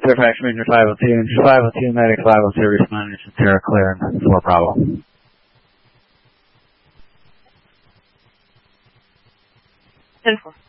Fairfax Ranger 502, 502, medic 502, responding to Terra Clear and 4 Bravo. 10-4.